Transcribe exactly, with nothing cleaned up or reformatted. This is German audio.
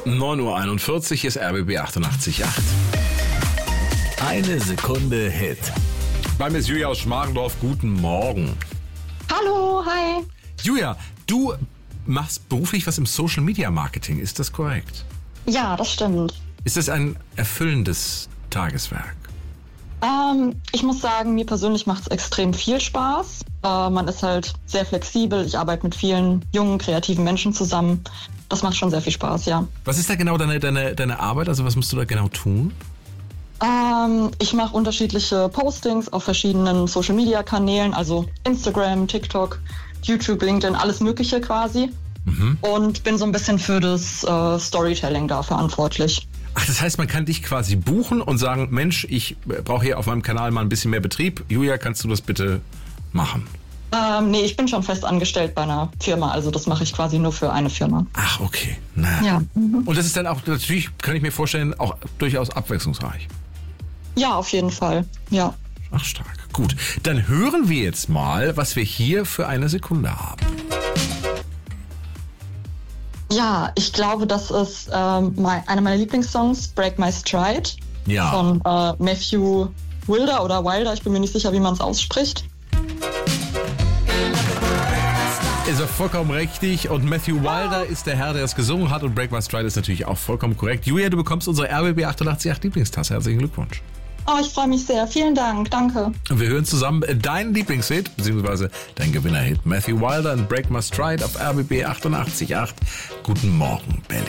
neun Uhr einundvierzig ist R B B achtundachtzig Komma acht. Eine Sekunde Hit. Bei mir ist Julia aus Schmargendorf. Guten Morgen. Hallo, hi. Julia, du machst beruflich was im Social Media Marketing. Ist das korrekt? Ja, das stimmt. Ist das ein erfüllendes Tageswerk? Ähm, ich muss sagen, mir persönlich macht es extrem viel Spaß. Äh, man ist halt sehr flexibel. Ich arbeite mit vielen jungen, kreativen Menschen zusammen. Das macht schon sehr viel Spaß, ja. Was ist da genau deine, deine, deine Arbeit? Also was musst du da genau tun? Ähm, ich mache unterschiedliche Postings auf verschiedenen Social-Media-Kanälen, also Instagram, TikTok, YouTube, LinkedIn, alles Mögliche quasi. Mhm. Und bin so ein bisschen für das äh, Storytelling da verantwortlich. Ach, das heißt, man kann dich quasi buchen und sagen, Mensch, ich brauche hier auf meinem Kanal mal ein bisschen mehr Betrieb. Julia, kannst du das bitte machen? Ähm, nee, ich bin schon fest angestellt bei einer Firma, also das mache ich quasi nur für eine Firma. Ach, okay. Na. Ja. Mhm. Und das ist dann auch, natürlich kann ich mir vorstellen, auch durchaus abwechslungsreich. Ja, auf jeden Fall, ja. Ach, stark. Gut, dann hören wir jetzt mal, was wir hier für eine Sekunde haben. Ja, ich glaube, das ist ähm, mein, einer meiner Lieblingssongs, Break My Stride, Ja. von äh, Matthew Wilder oder Wilder, ich bin mir nicht sicher, wie man es ausspricht. Ist er vollkommen richtig und Matthew Wilder ist der Herr, der es gesungen hat und Break My Stride ist natürlich auch vollkommen korrekt. Julia, du bekommst unsere R B B achtundachtzig Komma acht Lieblingstasse. Herzlichen Glückwunsch. Oh, ich freue mich sehr. Vielen Dank. Danke. Und wir hören zusammen deinen Lieblingshit, beziehungsweise dein Gewinnerhit Matthew Wilder und Break My Stride auf R B B achtundachtzig Komma acht. Guten Morgen, Berlin.